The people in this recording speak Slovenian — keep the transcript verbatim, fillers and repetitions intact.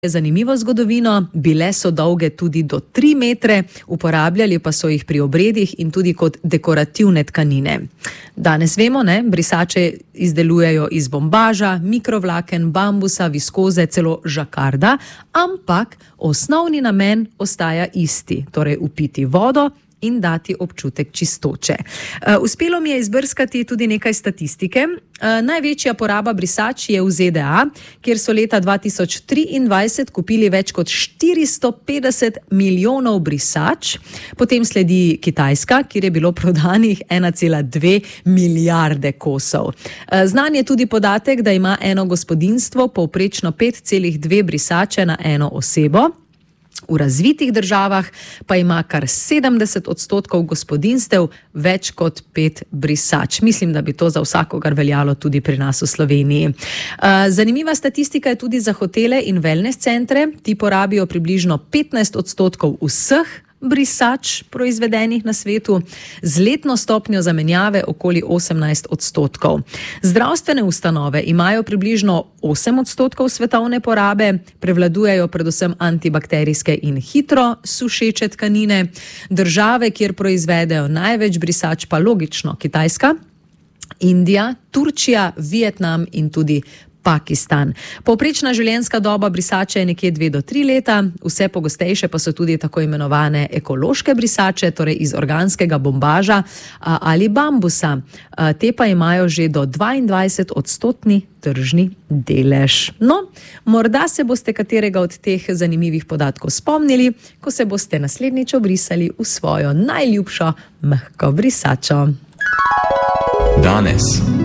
zanimivo zgodovino, bile so dolge tudi do tri metre, uporabljali pa so jih pri obredih in tudi kot dekorativne tkanine. Danes vemo, ne, brisače izdelujejo iz bombaža, mikrovlaken, bambusa, viskoze, celo žakarda, ampak osnovni namen ostaja isti, torej upiti vodo in dati občutek čistoče. Uh, uspelo mi je izbrskati tudi nekaj statistike. Uh, največja poraba brisač je v Z D A, kjer so leta dva tisoč triindvajset kupili več kot štiristo petdeset milijonov brisač. Potem sledi Kitajska, kjer je bilo prodanih ena cela dve milijarde kosov. Uh, znan je tudi podatek, da ima eno gospodinjstvo povprečno pet celih dve brisače na eno osebo. V razvitih državah pa ima kar sedemdeset odstotkov gospodinjstev več kot pet brisač. Mislim, da bi to za vsakogar veljalo tudi pri nas v Sloveniji. Zanimiva statistika je tudi za hotele in wellness centre. Ti porabijo približno petnajst odstotkov vseh brisač proizvedenih na svetu, z letno stopnjo zamenjave okoli osemnajst odstotkov. Zdravstvene ustanove imajo približno osem odstotkov svetovne porabe, prevladujejo predvsem antibakterijske in hitro sušeče tkanine. Države, kjer proizvedejo največ brisač, pa logično Kitajska, Indija, Turčija, Vietnam in tudi Pakistan. Povprečna življenjska doba brisače je nekje dve do tri leta, vse pogostejše pa so tudi tako imenovane ekološke brisače, torej iz organskega bombaža ali bambusa. Te pa imajo že do dvaindvajset odstotni tržni delež. No, morda se boste katerega od teh zanimivih podatkov spomnili, ko se boste naslednjič obrisali v svojo najljubšo mehko brisačo. Danes.